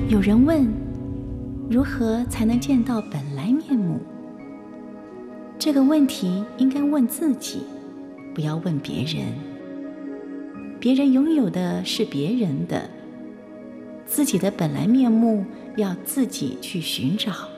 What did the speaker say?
有人问，如何才能见到本来面目？这个问题应该问自己，不要问别人。别人拥有的是别人的，自己的本来面目要自己去寻找。